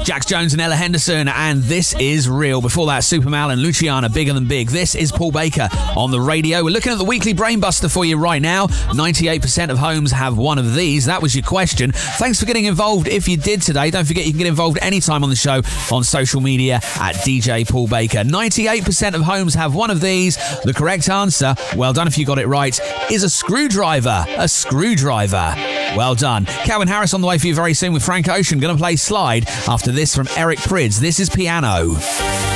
Jax Jones and Ella Henderson, and This Is Real. Before that, Supermal and Luciana, Bigger Than Big. This is Paul Baker on the radio. We're looking at the weekly Brainbuster for you right now. 98% of homes have one of these. That was your question. Thanks for getting involved if you did today. Don't forget you can get involved anytime on the show on social media at DJ Paul Baker. 98% of homes have one of these. The correct answer, well done if you got it right, is a screwdriver. A screwdriver. Well done. Calvin Harris on the way for you very soon with Frank Ocean. Going to play Slide after this from Eric Prydz. This is Piano.